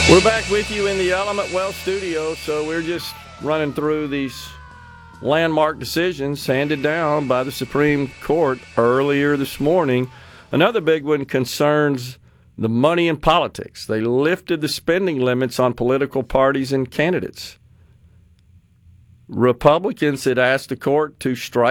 We're back with you in the Element Wealth studio, so we're just running through these landmark decisions handed down by the Supreme Court earlier this morning. Another big one concerns the money in politics. They lifted the spending limits on political parties and candidates. Republicans had asked the court to strike